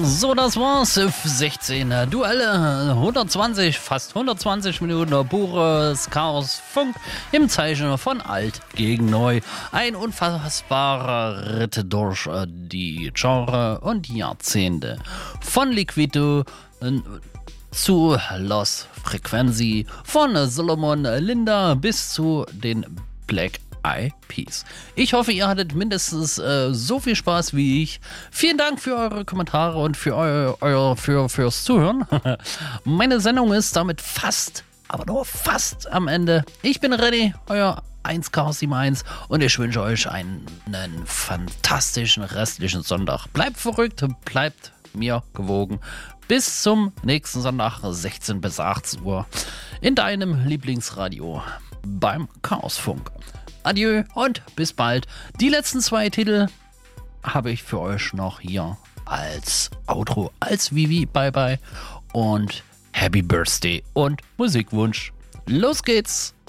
So, das war's. 16 Duelle, 120, fast 120 Minuten pures Chaos-Funk im Zeichen von alt gegen neu. Ein unfassbarer Ritt durch die Genre und Jahrzehnte. Von Liquido zu Los Frequency, von Solomon Linda bis zu den Black Eyed Peas. Ich hoffe, ihr hattet mindestens so viel Spaß wie ich. Vielen Dank für eure Kommentare und fürs Zuhören. Meine Sendung ist damit fast, aber nur fast am Ende. Ich bin ready, euer 1Chaos71 und ich wünsche euch einen fantastischen restlichen Sonntag. Bleibt verrückt, bleibt mir gewogen. Bis zum nächsten Sonntag, 16 bis 18 Uhr, in deinem Lieblingsradio beim Chaosfunk. Adieu und bis bald. Die letzten 2 Titel habe ich für euch noch hier als Outro, als Vivi Bye Bye und Happy Birthday und Musikwunsch. Los geht's!